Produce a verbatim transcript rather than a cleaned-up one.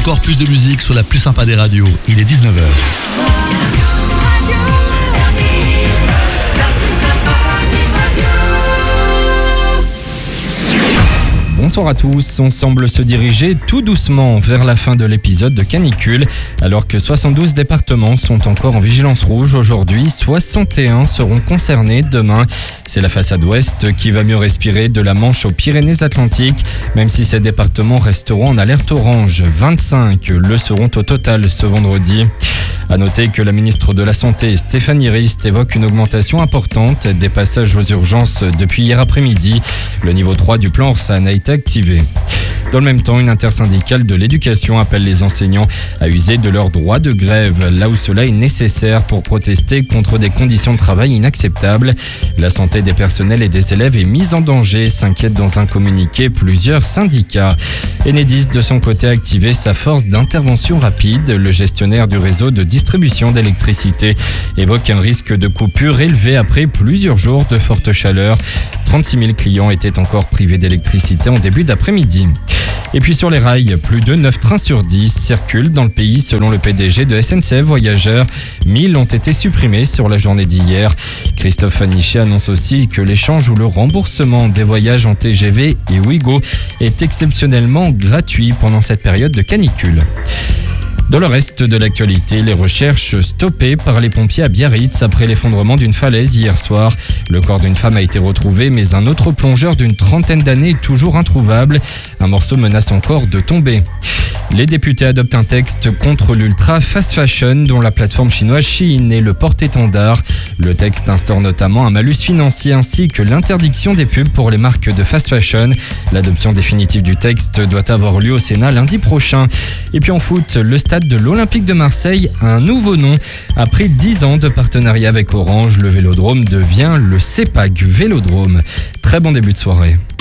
encore plus de musique sur la plus sympa des radios. Il est dix-neuf heures. Bonsoir à tous, on semble se diriger tout doucement vers la fin de l'épisode de canicule. Alors que soixante-douze départements sont encore en vigilance rouge aujourd'hui, soixante et un seront concernés demain. C'est la façade ouest qui va mieux respirer de la Manche aux Pyrénées-Atlantiques, même si ces départements resteront en alerte orange. vingt-cinq le seront au total ce vendredi. À noter que la ministre de la Santé, Stéphanie Rist, évoque une augmentation importante des passages aux urgences depuis hier après-midi. Le niveau trois du plan Orsan a été activé. Dans le même temps, une intersyndicale de l'éducation appelle les enseignants à user de leur droit de grève, là où cela est nécessaire pour protester contre des conditions de travail inacceptables. La santé des personnels et des élèves est mise en danger, s'inquiètent dans un communiqué plusieurs syndicats. Enedis, de son côté, a activé sa force d'intervention rapide. Le gestionnaire du réseau de distribution d'électricité évoque un risque de coupure élevé après plusieurs jours de forte chaleur. trente-six mille clients étaient encore privés d'électricité en début d'après-midi. Et puis sur les rails, plus de neuf trains sur dix circulent dans le pays selon le P D G de S N C F Voyageurs. mille ont été supprimés sur la journée d'hier. Christophe Fanichet annonce aussi que l'échange ou le remboursement des voyages en T G V et Ouigo est exceptionnellement gratuit pendant cette période de canicule. Dans le reste de l'actualité, les recherches stoppées par les pompiers à Biarritz après l'effondrement d'une falaise hier soir. Le corps d'une femme a été retrouvé, mais un autre plongeur d'une trentaine d'années est toujours introuvable. Un morceau menace encore de tomber. Les députés adoptent un texte contre l'ultra fast fashion dont la plateforme chinoise Shein est le porte-étendard. Le texte instaure notamment un malus financier ainsi que l'interdiction des pubs pour les marques de fast fashion. L'adoption définitive du texte doit avoir lieu au Sénat lundi prochain. Et puis en foot, le stade de l'Olympique de Marseille a un nouveau nom. Après dix ans de partenariat avec Orange, le Vélodrome devient le CEPAG Vélodrome. Très bon début de soirée.